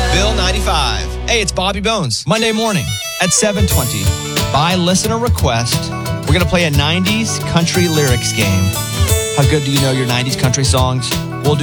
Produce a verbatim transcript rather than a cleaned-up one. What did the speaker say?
Bill ninety-five. Hey, it's Bobby Bones. Monday morning at seven twenty. By listener request, we're going to play a nineties country lyrics game. How good do you know your nineties country songs?